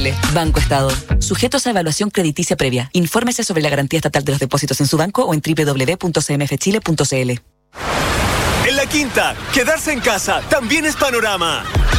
Banco Estado. Sujetos a evaluación crediticia previa. Infórmese sobre la garantía estatal de los depósitos en su banco o en www.cmfchile.cl. En La Quinta, quedarse en casa también es panorama.